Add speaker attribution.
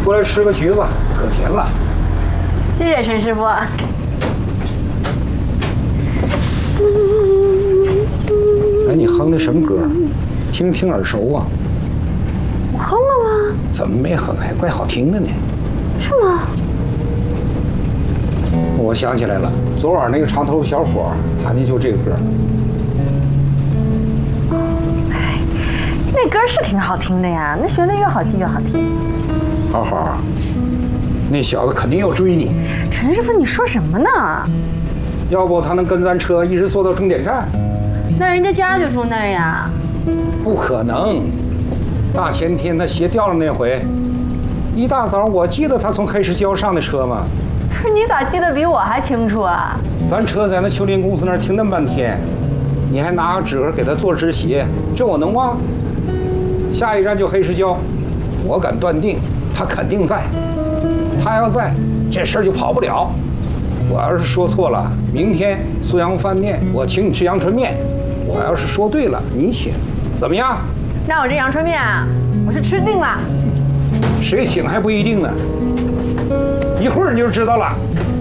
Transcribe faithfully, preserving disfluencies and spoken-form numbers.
Speaker 1: 过来吃个橘子，可甜了。
Speaker 2: 谢谢陈师傅。
Speaker 1: 哎，你哼的什么歌？听听耳熟啊。
Speaker 2: 我哼了吗？
Speaker 1: 怎么没哼？还怪好听的呢。
Speaker 2: 是吗？
Speaker 1: 我想起来了，昨晚那个长头发小伙弹的就这个歌。
Speaker 2: 哎，那歌是挺好听的呀，那旋律越好记越好听。
Speaker 1: 好好，那小子肯定要追你。
Speaker 2: 陈师傅，你说什么呢？
Speaker 1: 要不他能跟咱车一直坐到终点站？
Speaker 2: 那人家家就住那儿呀。
Speaker 1: 不可能，大前天他鞋掉了那回，一大早我记得他从黑石桥上的车嘛。
Speaker 2: 可是你咋记得比我还清楚啊？
Speaker 1: 咱车在那秋林公司那儿停那么半天，你还拿个纸给他做纸鞋，这我能忘？下一站就黑石桥，我敢断定他肯定在。他要在，这事儿就跑不了。我要是说错了，明天苏阳饭店我请你吃阳春面。我要是说对了，你请，怎么样？
Speaker 2: 那我这阳春面啊，我是吃定了。
Speaker 1: 谁请还不一定呢，一会儿你就知道了。